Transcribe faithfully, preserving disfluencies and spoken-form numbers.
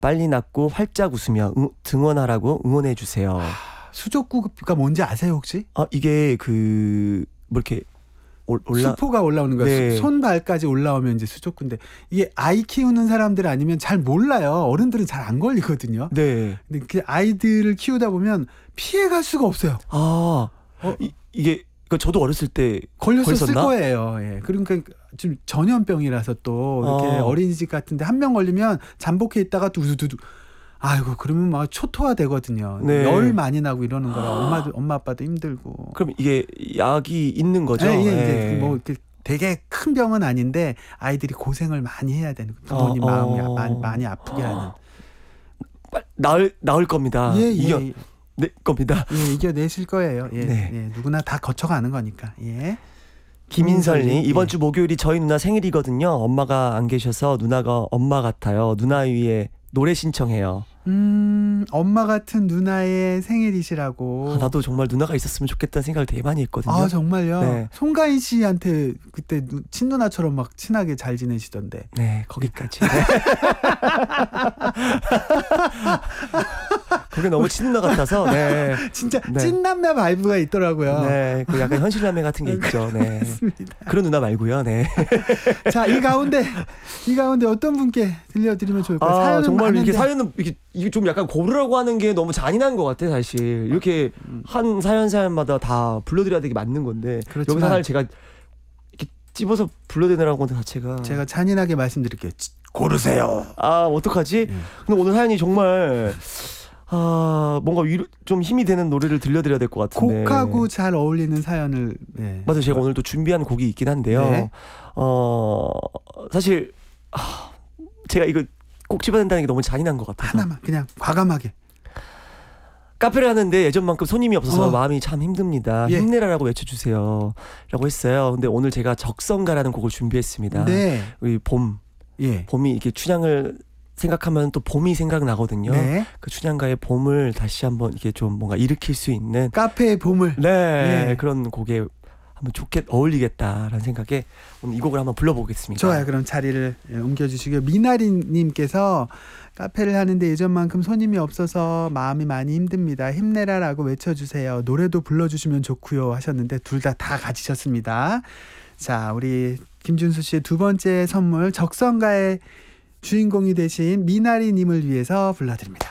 빨리 낫고 활짝 웃으며 응, 등원하라고 응원해 주세요. 수족구가 뭔지 아세요 혹시? 아 이게 그 뭐 이렇게 올라 수포가 올라오는 거예요. 네. 손발까지 올라오면 이제 수족구인데 이게 아이 키우는 사람들 아니면 잘 몰라요. 어른들은 잘 안 걸리거든요. 네. 근데 그 아이들을 키우다 보면 피해갈 수가 없어요. 아 어, 이, 이게 그 저도 어렸을 때 걸렸었을 걸렸었나? 거예요. 예. 그러니까 좀 전염병이라서 또 이렇게 어. 어린이집 같은데 한 명 걸리면 잠복해 있다가 두두두 아이고 그러면 막 초토화 되거든요. 네. 열 많이 나고 이러는 거라 엄마 엄마 아빠도 힘들고. 그럼 이게 약이 있는 거죠? 예, 예, 네. 이제 뭐 이렇게 되게 큰 병은 아닌데 아이들이 고생을 많이 해야 되는 부모님 어, 어. 마음이 많이, 많이 아프게 하는. 빨- 나을 나을 겁니다. 예, 예, 이겨 예. 내 겁니다. 예, 이겨내실 거예요. 예, 네. 예, 누구나 다 거쳐가는 거니까. 예. 김인설님 예. 이번 주 목요일이 저희 누나 생일이거든요. 엄마가 안 계셔서 누나가 엄마 같아요. 누나 위에 노래 신청해요. 음, 엄마 같은 누나의 생일이시라고. 아, 나도 정말 누나가 있었으면 좋겠다는 생각을 되게 많이 했거든요. 아 정말요? 네. 송가인 씨한테 그때 누, 친누나처럼 막 친하게 잘 지내시던데. 네, 거기까지. 그게 너무 친누나 같아서. 네. 진짜 네. 찐남매 바이브가 있더라고요. 네, 그 약간 현실남매 같은 게 있죠. 네. 맞습니다. 그런 누나 말고요. 네. 자, 이 가운데 이 가운데 어떤 분께 들려드리면 좋을까요? 아, 사연은 정말 많은데. 이렇게 사연은 이게, 이게 좀 약간 고르라고 하는 게 너무 잔인한 것 같아 사실. 이렇게 한 사연 사연마다 다 불러드려야 되게 맞는 건데 그렇지만- 여기서 하나를 제가 이렇게 찝어서 불러드리라고 하는 자체가 제가 잔인하게 말씀드릴게요. 치- 고르세요. 아 어떡하지? 예. 근데 오늘 사연이 정말 아 뭔가 위로 좀 힘이 되는 노래를 들려드려야 될 것 같은데. 곡하고 잘 어울리는 사연을. 네. 맞아요. 제가 오늘 또 준비한 곡이 있긴 한데요. 네. 어 사실 아, 제가 이거 꼭 집어낸다는 게 너무 잔인한 것 같아서. 하나만 그냥 과감하게. 카페를 하는데 예전만큼 손님이 없어서 어. 마음이 참 힘듭니다. 예. 힘내라라고 외쳐주세요. 라고 했어요. 근데 오늘 제가 적성가라는 곡을 준비했습니다. 네. 우리 봄, 예. 봄이 이렇게 춘향을 생각하면 또 봄이 생각나거든요. 네. 그 춘향가의 봄을 다시 한번 이게 좀 뭔가 일으킬 수 있는 카페의 봄을. 네 예. 그런 곡에 한번 좋게 어울리겠다라는 생각에 오늘 이 곡을 한번 불러보겠습니다. 좋아요. 그럼 자리를 옮겨주시고요. 미나리님께서 카페를 하는데 예전만큼 손님이 없어서 마음이 많이 힘듭니다. 힘내라라고 외쳐주세요. 노래도 불러주시면 좋고요 하셨는데 둘 다 다 가지셨습니다. 자, 우리 김준수 씨의 두 번째 선물 적성가의 주인공이 되신 미나리님을 위해서 불러드립니다.